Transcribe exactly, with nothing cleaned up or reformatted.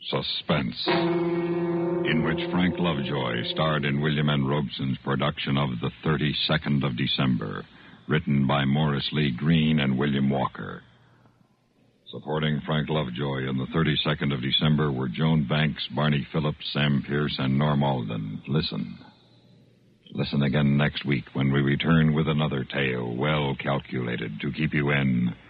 Suspense, in which Frank Lovejoy starred in William N. Robeson's production of The thirty-second of December, written by Morris Lee Green and William Walker. Supporting Frank Lovejoy in The thirty-second of December were Joan Banks, Barney Phillips, Sam Pierce, and Norm Alden. Listen. Listen again next week when we return with another tale well calculated to keep you in